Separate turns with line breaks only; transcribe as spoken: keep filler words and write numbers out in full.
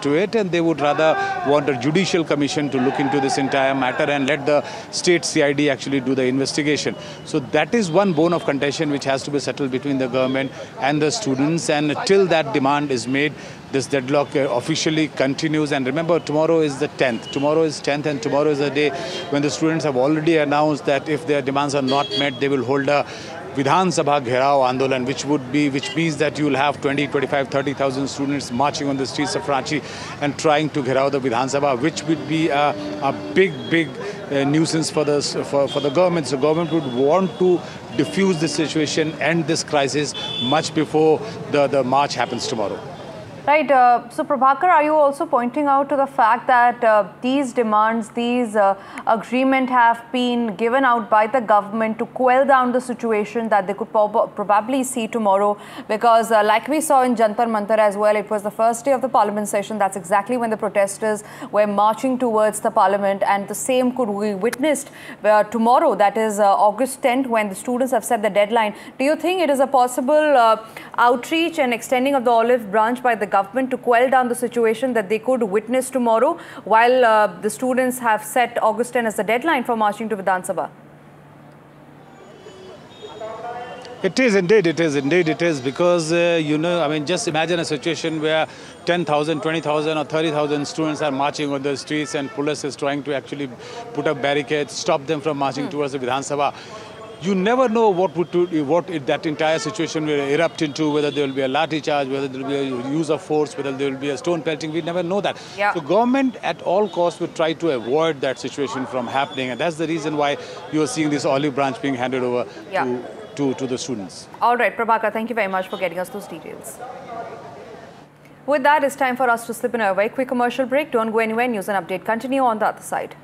into it, and they would rather want a judicial commission to look into this entire matter and let the state C I D actually do the investigation. So that is one bone of contention which has to be settled between the government and the students, and till that demand is made, this deadlock uh, officially continues. And remember, tomorrow is the tenth. Tomorrow is tenth, and tomorrow is the day when the students have already announced that if their demands are not met, they will hold a Vidhan Sabha Gherao Andolan, which would be, which means that you will have twenty, twenty-five, thirty thousand students marching on the streets of Ranchi and trying to gherao the Vidhan Sabha, which would be a, a big, big uh, nuisance for the, for, for the government. So government would want to diffuse this situation, end this crisis much before the, the march happens tomorrow.
Right. Uh, so, Prabhakar, are you also pointing out to the fact that uh, these demands, these uh, agreement have been given out by the government to quell down the situation that they could prob probably see tomorrow? Because uh, like we saw in Jantar Mantar as well, it was the first day of the parliament session. That's exactly when the protesters were marching towards the parliament, and the same could be witnessed uh, tomorrow, that is uh, August tenth, when the students have set the deadline. Do you think it is a possible uh, outreach and extending of the olive branch by the government to quell down the situation that they could witness tomorrow, while uh, the students have set August tenth as the deadline for marching to Vidhan Sabha?
It is indeed, it is indeed, it is, because, uh, you know, I mean, just imagine a situation where ten thousand, twenty thousand or thirty thousand students are marching on the streets, and police is trying to actually put up barricades, stop them from marching hmm. towards the Vidhan Sabha. You never know what would do, what it, that entire situation will erupt into, whether there will be a lathi charge, whether there will be a use of force, whether there will be a stone pelting. We never know that.
Yeah.
So government at all costs would try to avoid that situation from happening, and that's the reason why you are seeing this olive branch being handed over yeah. to, to, to the students.
All right, Prabhakar, thank you very much for getting us those details. With that, it's time for us to slip in a very quick commercial break. Don't go anywhere. News and update continue on the other side.